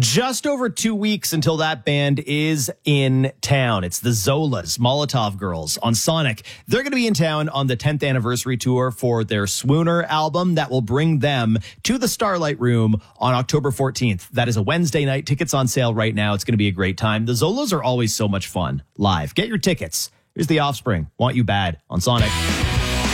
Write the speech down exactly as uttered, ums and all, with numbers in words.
Just over two weeks until that band is in town. It's the Zolas, Molotov Girls on Sonic. They're going to be in town on the tenth anniversary tour for their Swooner album that will bring them to the Starlight Room on October fourteenth. That is a Wednesday night. Tickets on sale right now. It's going to be a great time. The Zolas are always so much fun live. Get your tickets. Here's The Offspring. Want You Bad on Sonic.